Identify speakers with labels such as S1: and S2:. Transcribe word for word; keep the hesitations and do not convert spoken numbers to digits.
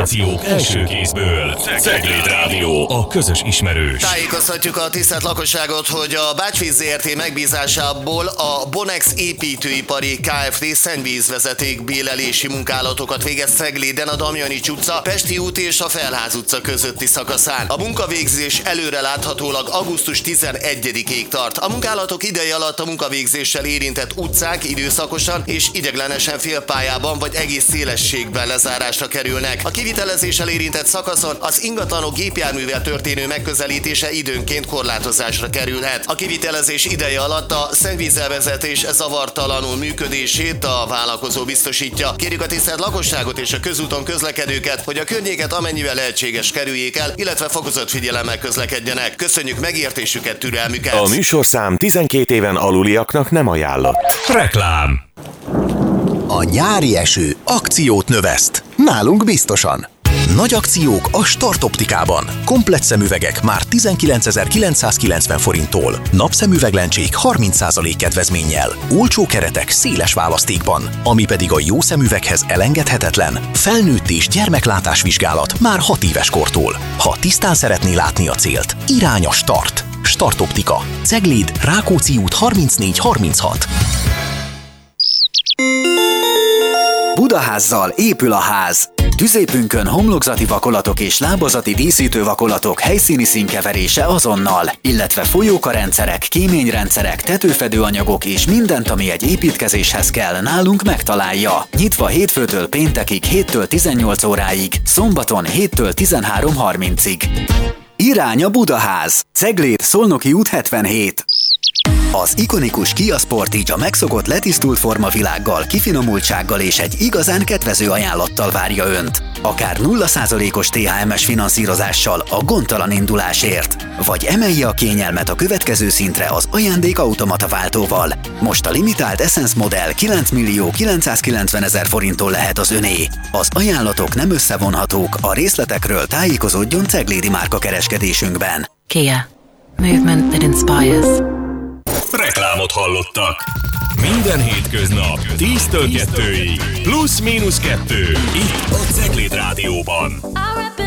S1: Információk első kézből. Cegléd Rádió, a közös ismerős.
S2: Tájékoztatjuk a tisztelt lakosságot, hogy a Bácsvíz zé er té megbízásából a Bonex építőipari Kft. Szennyvízvezeték bélelési munkálatokat végez Cegléden a Damjanics utca, Pesti út és a Felház utca közötti szakaszán. A munkavégzés előre láthatólag augusztus tizenegyedikéig tart. A munkálatok ideje alatt a munkavégzéssel érintett utcák időszakosan és ideiglenesen félpályában vagy egész szélességben lezárásra kerülnek. A kivitelezéssel érintett szakaszon az ingatlanok gépjárművel történő megközelítése időnként korlátozásra kerülhet. A kivitelezés ideje alatt a szennyvízelvezetés zavartalanul működését a vállalkozó biztosítja. Kérjük a tisztelt lakosságot és a közúton közlekedőket, hogy a környéket amennyivel lehetséges kerüljék el, illetve fokozott figyelemmel közlekedjenek. Köszönjük megértésüket, türelmüket!
S3: A műsorszám tizenkét éven aluliaknak nem ajánlott.
S1: Reklám.
S4: A nyári eső akciót növeszt. Nálunk biztosan. Nagy akciók a Start Optikában. Komplett szemüvegek már tizenkilencezer-kilencszázkilencven forinttól. Napszemüveglencsék harminc százalék kedvezménnyel. Olcsó keretek széles választékban. Ami pedig a jó szemüveghez elengedhetetlen. Felnőtt és gyermeklátás vizsgálat már hat éves kortól. Ha tisztán szeretné látni a célt, irány a Start. Start Optika. Cegléd, Rákóczi út harmincnégy harminchat.
S5: Budaházzal épül a ház. Tüzépünkön homlokzati vakolatok és lábazati díszítő vakolatok helyszíni színkeverése azonnal, illetve folyókarendszerek, kéményrendszerek, tetőfedőanyagok és mindent, ami egy építkezéshez kell, nálunk megtalálja. Nyitva hétfőtől péntekig héttől tizennyolc óráig, szombaton héttől tizenhárom harmincig. Irány a Budaház. Cegléd, Szolnoki út hetvenhét. Az ikonikus Kia Sportage a megszokott letisztult formavilággal, kifinomultsággal és egy igazán kedvező ajánlattal várja Önt. Akár nulla százalékos té há em es finanszírozással a gondtalan indulásért. Vagy emelje a kényelmet a következő szintre az ajándékautomata váltóval. Most a limitált Essence modell kilencmillió kilencszázkilencvenezer forinttól lehet az Öné. Az ajánlatok nem összevonhatók, a részletekről tájékozódjon ceglédi márka kereskedésünkben.
S6: Kia. Movement that inspires.
S1: Reklámot hallottak. Minden hétköznap tíztől kettőig. Plusz-mínusz kettő. Itt a Cegléd Rádióban.